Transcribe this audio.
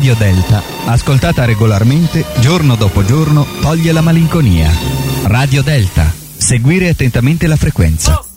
Radio Delta, ascoltata regolarmente, giorno dopo giorno, toglie la malinconia. Radio Delta, seguire attentamente la frequenza.